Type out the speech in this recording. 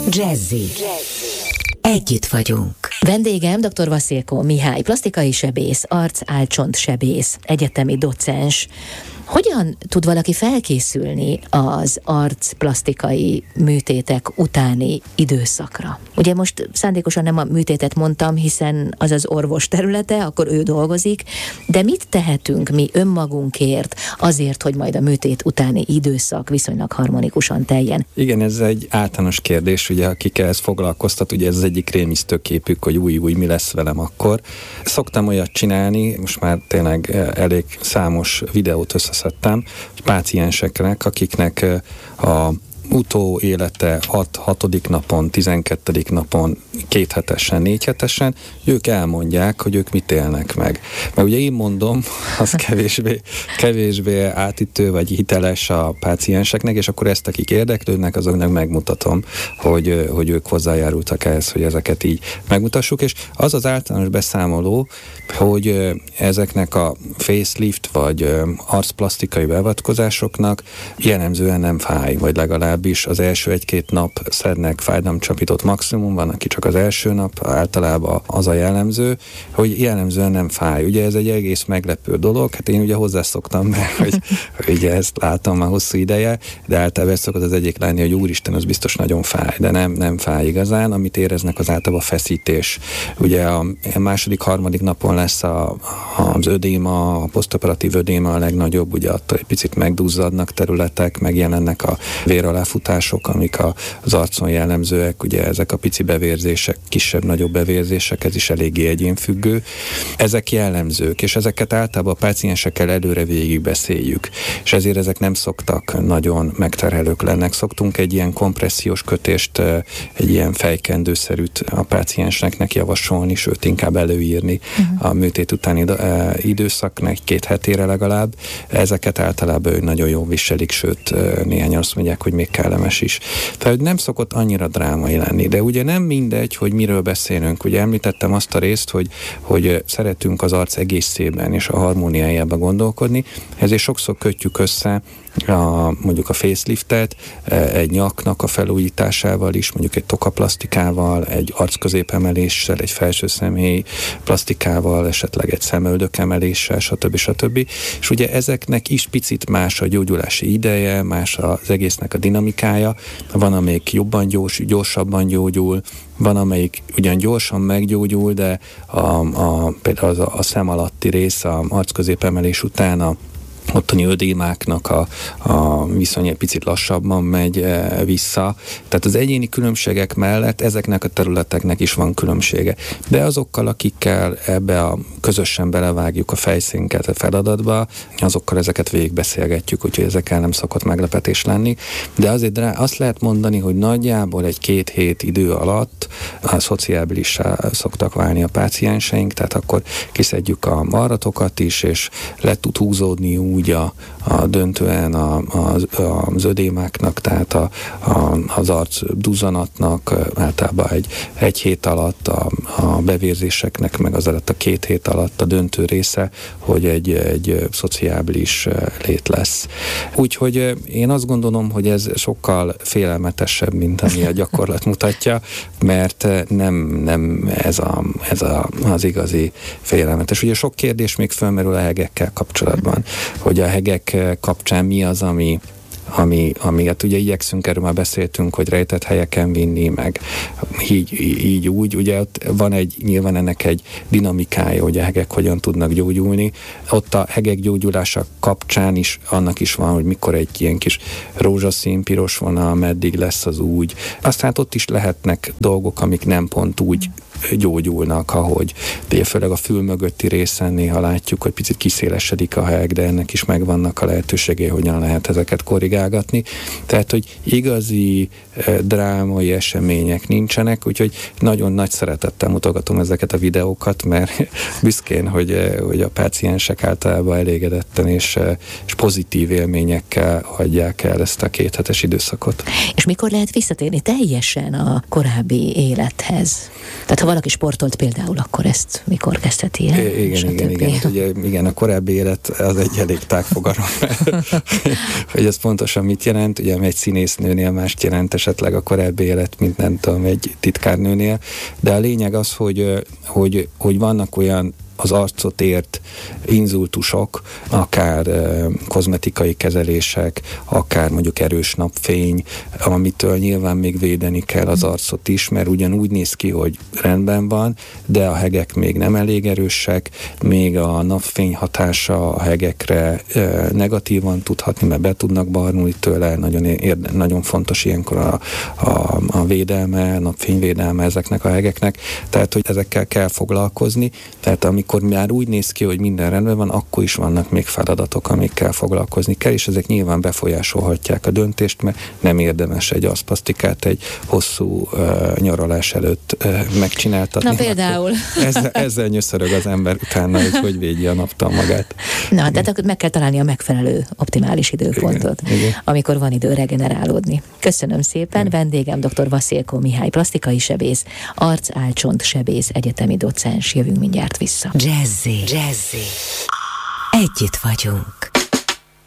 Jazzy. Együtt vagyunk. Vendégem dr. Vasilko Mihály, plastikai sebész, arc-álcsonttsebész, egyetemi docens. Hogyan tud valaki felkészülni az arcplasztikai műtétek utáni időszakra? Ugye most szándékosan nem a műtétet mondtam, hiszen az az orvos területe, akkor ő dolgozik, de mit tehetünk mi önmagunkért azért, hogy majd a műtét utáni időszak viszonylag harmonikusan teljen? Igen, ez egy általános kérdés, ugye akikkel ez foglalkoztat, ugye ez az egyik rémisztőképük, hogy új, mi lesz velem akkor. Szoktam olyat csinálni, most már tényleg elég számos videót összeszedtem, pácienseknek, akiknek a utóélete 6. napon, 12. napon, 2 hetesen, 4 hetesen, ők elmondják, hogy ők mit élnek meg. Mert ugye én mondom, az kevésbé átütő vagy hiteles a pácienseknek, és akkor ezt, akik érdeklődnek, azoknak megmutatom, hogy ők hozzájárultak ehhez, hogy ezeket így megmutassuk, és az az általános beszámoló, hogy ezeknek a facelift vagy arcplasztikai beavatkozásoknak jellemzően nem fáj, vagy legalábbis az első 1-2 nap szednek fájdalomcsapítót maximum, van, aki csak az első nap, általában az a jellemző, hogy jellemzően nem fáj. Ugye ez egy egész meglepő dolog, hát én ugye hozzászoktam, mert hogy ugye ezt látom már hosszú ideje, de általában szokott az egyik lenni, hogy úristen, az biztos nagyon fáj, de nem fáj igazán, amit éreznek az általában a feszítés. Ugye a második, harmadik napon lesz az ödéma, a posztoperatív ödéma a legnagyobb, ugye attól egy picit megduzzadnak területek, megjelennek a véraláfutások, amik az arcon jellemzőek, ugye ezek a pici bevérzések, kisebb-nagyobb bevérzések, ez is eléggé egyénfüggő. Ezek jellemzők, és ezeket általában a páciensekkel előre végig beszéljük, és ezért ezek nem szoktak nagyon megterhelők lennek. Szoktunk egy ilyen kompressziós kötést, egy ilyen fejkendőszerűt a páciensnek javasolni, sőt inkább előírni a műtét utáni időszaknak 2 hetére legalább. Ezeket általában ő nagyon jól viselik, sőt néhányan azt mondják, hogy még kellemes is. Tehát nem szokott annyira drámai lenni, de ugye nem mindegy, hogy miről beszélünk. Ugye említettem azt a részt, hogy szeretünk az arc egészében és a harmóniájában gondolkodni, ezért sokszor kötjük össze mondjuk a faceliftet egy nyaknak a felújításával is, mondjuk egy tokaplasztikával, egy arcközépemeléssel, egy felső szemhéj plasztikával, esetleg egy szemöldök emeléssel, stb. És ugye ezeknek is picit más a gyógyulási ideje, más az egésznek a dinamikája, van, amelyik jobban gyorsabban gyógyul, van, amelyik ugyan gyorsan meggyógyul, de például a szem alatti rész, a arcközépemelés után ottani ödémáknak a viszony egy picit lassabban megy vissza. Tehát az egyéni különbségek mellett ezeknek a területeknek is van különbsége. De azokkal, akikkel ebbe a közösen belevágjuk a fejszénket a feladatba, azokkal ezeket végigbeszélgetjük, úgyhogy ezekkel nem szokott meglepetés lenni. De azért azt lehet mondani, hogy nagyjából egy 2 hét idő alatt szociábilissá szoktak válni a pácienseink, tehát akkor kiszedjük a marratokat is, és le tud húzódni úgy döntően az ödémáknak, tehát az arc duzzanatnak általában egy hét alatt, a bevérzéseknek meg az alatt a 2 hét alatt a döntő része, hogy egy szociábilis lét lesz. Úgyhogy én azt gondolom, hogy ez sokkal félelmetesebb, mint ami a gyakorlat mutatja, mert nem ez az igazi félelmetes. Ugye sok kérdés még felmerül a hegekkel kapcsolatban, hogy a hegek kapcsán mi az, ami hát ugye igyekszünk, erről már beszéltünk, hogy rejtett helyeken vinni, meg így úgy, ugye ott van nyilván ennek egy dinamikája, hogy a hegek hogyan tudnak gyógyulni. Ott a hegek gyógyulása kapcsán is annak is van, hogy mikor egy ilyen kis rózsaszín, piros vonal, meddig lesz az úgy. Aztán ott is lehetnek dolgok, amik nem pont úgy gyógyulnak, ahogy főleg a fül mögötti részen néha látjuk, hogy picit kiszélesedik a heg, de ennek is megvannak a lehetőségei, hogyan lehet ezeket korrigálgatni. Tehát, hogy igazi drámai események nincsenek, úgyhogy nagyon nagy szeretettel mutogatom ezeket a videókat, mert büszkén, hogy a páciensek általában elégedetten és pozitív élményekkel adják el ezt a 2 hetes időszakot. És mikor lehet visszatérni teljesen a korábbi élethez? Tehát Ha valaki sportolt például, akkor ezt mikor kezdheti el? Igen, a korábbi élet az egy elég tágfogalom, hogy ez pontosan mit jelent. Ugye egy színésznőnél mást jelent esetleg a korábbi élet, mint nem tudom, egy titkárnőnél, de a lényeg az, hogy vannak olyan az arcot ért inzultusok, akár kozmetikai kezelések, akár mondjuk erős napfény, amitől nyilván még védeni kell az arcot is, mert ugyanúgy néz ki, hogy rendben van, de a hegek még nem elég erősek, még a napfény hatása a hegekre negatívan tudhatni, mert be tudnak barnulni tőle, nagyon fontos ilyenkor a védelme, a napfényvédelme ezeknek a hegeknek, tehát hogy ezekkel kell foglalkozni, tehát amikor már úgy néz ki, hogy minden rendben van, akkor is vannak még feladatok, amikkel foglalkozni kell, és ezek nyilván befolyásolhatják a döntést, mert nem érdemes egy arcplasztikát egy hosszú nyaralás előtt megcsináltatni. Na például. Ezzel nyöszörög az ember utána, hogy védje a naptal magát. Na, tehát akkor meg kell találni a megfelelő, optimális időpontot, igen. Amikor van idő regenerálódni. Köszönöm szépen, vendégem dr. Vaszilko Mihály, plastikai sebész, arc-álcsont-sebész, egyetemi docens. Jövünk mindjárt vissza. Jazzy. Együtt vagyunk.